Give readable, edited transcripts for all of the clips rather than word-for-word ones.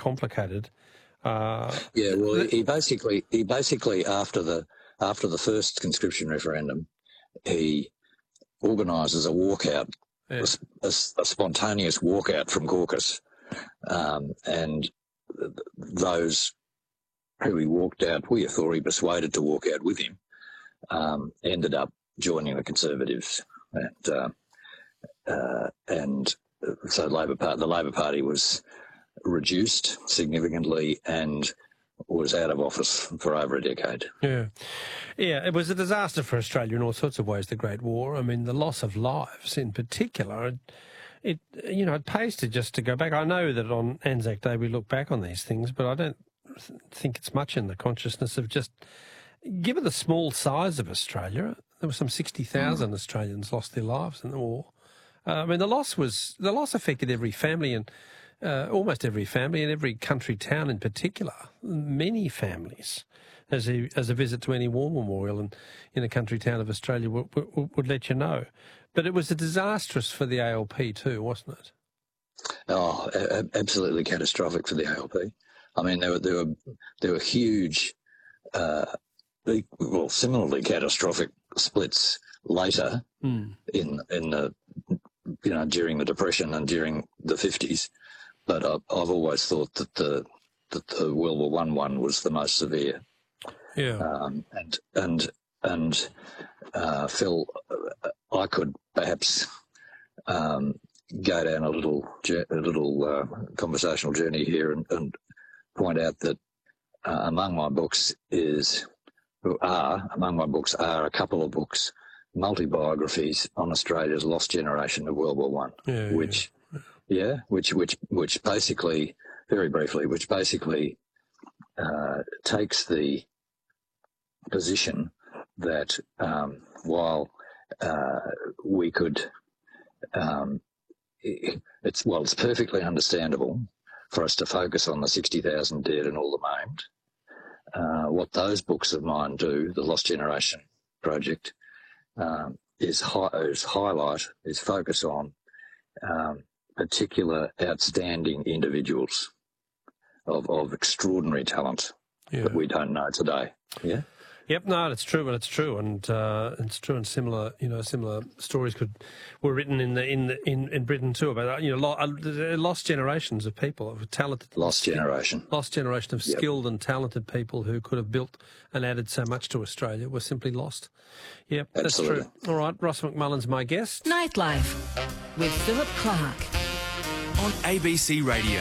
complicated. He basically after the first conscription referendum, he organises a walkout, a spontaneous walkout from caucus, and those who he walked out with, or he persuaded to walk out with him, ended up joining the Conservatives, and so the Labor Party was reduced significantly and was out of office for over a decade. Yeah, it was a disaster for Australia in all sorts of ways, the Great War. I mean, the loss of lives in particular, it pays to go back. I know that on Anzac Day we look back on these things, but I don't think it's much in the consciousness of just, given the small size of Australia, there were some 60,000 Australians lost their lives in the war. I mean, the loss affected every family and almost every family and every country town in particular. Many families, as a visit to any war memorial in a country town of Australia would let you know. But it was disastrous for the ALP too, wasn't it? Oh, absolutely catastrophic for the ALP. I mean, there were huge, similarly catastrophic splits later in the during the Depression and during the 50s. But I've always thought that the World War I one was the most severe. Yeah. And Phil, I could perhaps go down a little conversational journey here and point out that among my books are a couple of books, multi-biographies on Australia's lost generation of World War One, which basically, very briefly, takes the position that while we could, it's perfectly understandable for us to focus on the 60,000 dead and all the maimed. What those books of mine do, the Lost Generation Project, is focus on particular outstanding individuals of extraordinary talent that we don't know today. Yeah. Yep, no, it's true, and it's true, and similar stories were written in Britain too about lost generations of people, of talented, lost generation of skilled and talented people who could have built and added so much to Australia were simply lost. Yep, absolutely. That's true. All right, Ross McMullen's my guest. Nightlife with Philip Clark on ABC Radio.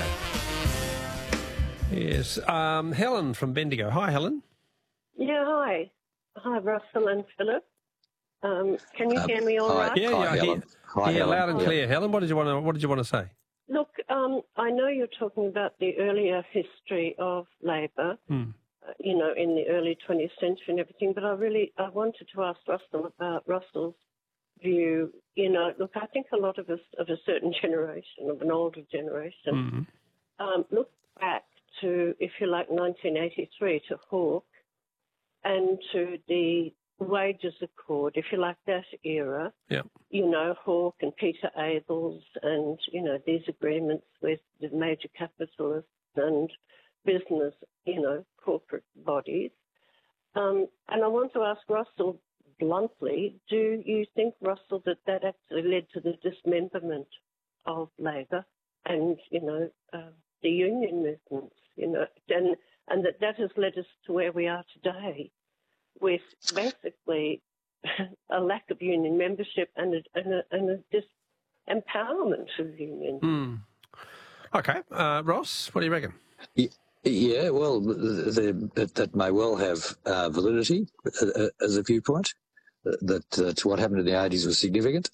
Yes, Helen from Bendigo. Hi, Helen. Yeah, hi. Hi, Russell and Philip. Can you hear me all right? Yeah, Helen. Hi, yeah, Helen. Loud and clear. Helen, what did you want to say? Look, I know you're talking about the earlier history of Labor, in the early 20th century and everything, but I wanted to ask Russell about Russell's view. Look, I think a lot of us of a certain generation, of an older generation, look back to, if you like, 1983, to Hawke, and to the Wages Accord, if you like, that era. Yeah. Hawke and Peter Abels and, these agreements with the major capitalists and business, corporate bodies. And I want to ask Russell bluntly, do you think, Russell, that actually led to the dismemberment of Labor and, the union movements, and that has led us to where we are today, with basically a lack of union membership and a disempowerment of unions. Okay, Ross, what do you reckon? Yeah, well, that may well have validity as a viewpoint. That what happened in the 80s was significant,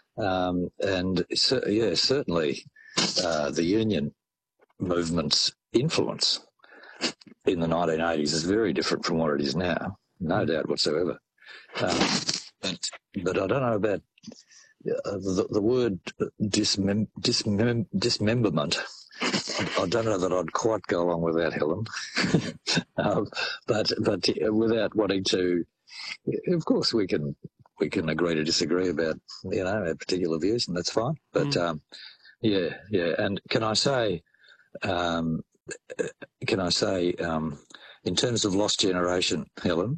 and certainly the union movement's influence in the 1980s is very different from what it is now, no doubt whatsoever. But I don't know about the word dismemberment. I don't know that I'd quite go along with that, Helen. But without wanting to, of course, we can agree to disagree about our particular views, and that's fine. But and can I say, can I say, in terms of Lost Generation, Helen,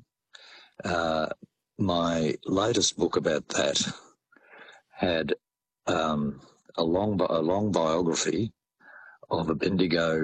my latest book about that had a long biography of a Bendigo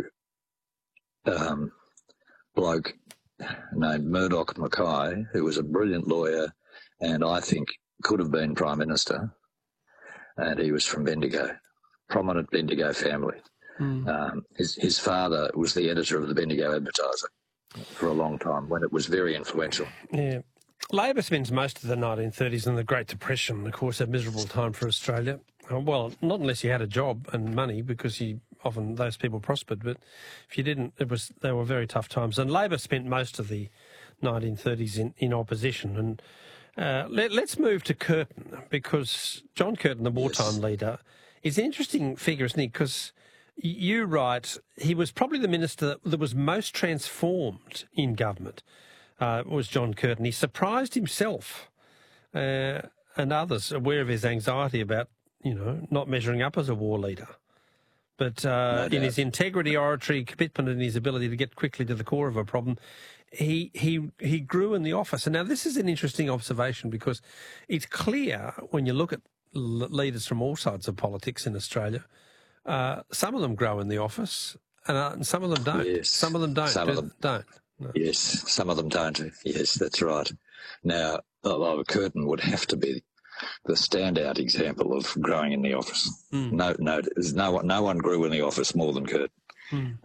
bloke named Murdoch Mackay, who was a brilliant lawyer and I think could have been Prime Minister, and he was from Bendigo, prominent Bendigo family. His father was the editor of the Bendigo Advertiser for a long time when it was very influential. Yeah. Labor spends most of the 1930s and the Great Depression, of course, a miserable time for Australia. Well, not unless you had a job and money, because often those people prospered, but if you didn't, they were very tough times. And Labor spent most of the 1930s in opposition. And let's move to Curtin, because John Curtin, the wartime leader, is an interesting figure, isn't he? Because you write he was probably the minister that was most transformed in government. Was John Curtin. He surprised himself and others, aware of his anxiety about, not measuring up as a war leader. But in his integrity, oratory, commitment, and his ability to get quickly to the core of a problem, he grew in the office. And now this is an interesting observation, because it's clear when you look at leaders from all sides of politics in Australia, some of them grow in the office and some of them don't. Yes. Some of them don't. Some of them don't. No. Yes, some of them don't. Yes, that's right. Now, Curtin would have to be the standout example of growing in the office. No one grew in the office more than Curtin.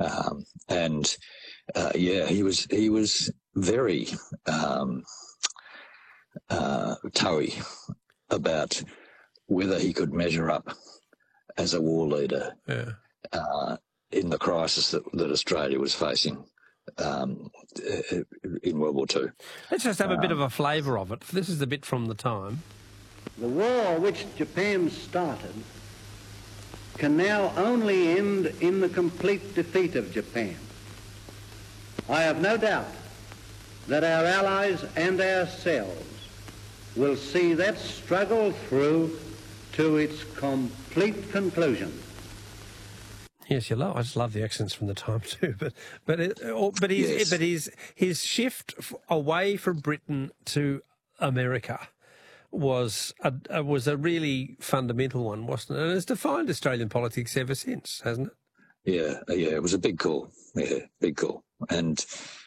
He was very toey about whether he could measure up as a war leader in the crisis that Australia was facing in World War II. Let's just have a bit of a flavour of it. This is a bit from the time. The war which Japan started can now only end in the complete defeat of Japan. I have no doubt that our allies and ourselves will see that struggle through to its complete conclusion. Yes, I just love the accents from the time too. But his shift away from Britain to America was a really fundamental one, wasn't it? And it's defined Australian politics ever since, hasn't it? Yeah, it was a big call. Yeah, big call, and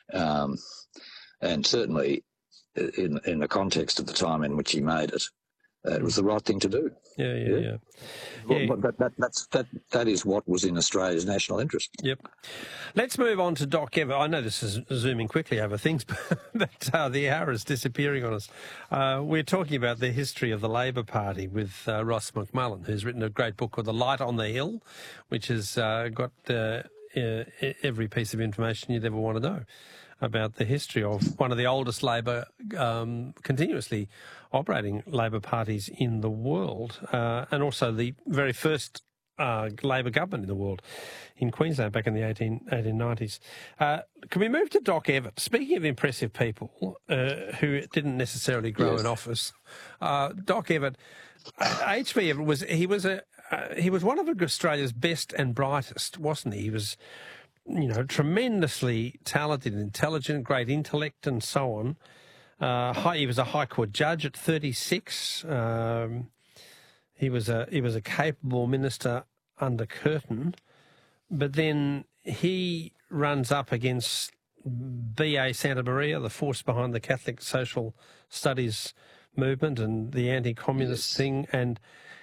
certainly in the context of the time in which he made it, it was the right thing to do. Yeah. But that is what was in Australia's national interest. Yep. Let's move on to Doc Evatt. I know this is zooming quickly over things, but the hour is disappearing on us. We're talking about the history of the Labor Party with Ross McMullen, who's written a great book called The Light on the Hill, which has got every piece of information you'd ever want to know about the history of one of the oldest Labor, continuously operating Labor parties in the world, and also the very first Labor government in the world in Queensland back in the 1890s. Can we move to Doc Evatt? Speaking of impressive people who didn't necessarily grow in office, Doc Evatt, H.B. Evatt he was one of Australia's best and brightest, wasn't he? He was, tremendously talented, intelligent, great intellect, and so on. He was a High Court judge at 36. He was a capable minister under Curtin, but then he runs up against B.A. Santa Maria, the force behind the Catholic social studies movement and the anti-communist thing, and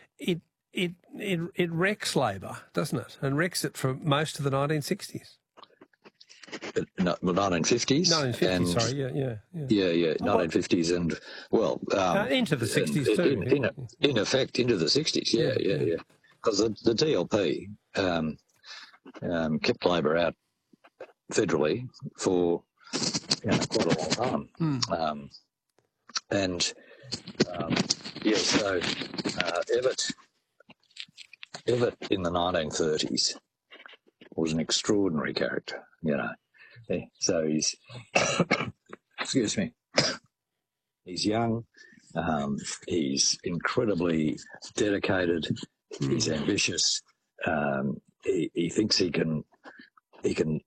it wrecks Labor, doesn't it? And wrecks it for most of the 1960s. 1950s. 1950s, sorry, yeah. 1950s and, into the 60s too. In effect, into the 60s, yeah. Because the DLP kept Labor out federally for quite a long time. So Evatt in the 1930s was an extraordinary character, So he's, excuse me, he's young, he's incredibly dedicated, he's ambitious, he thinks he can he can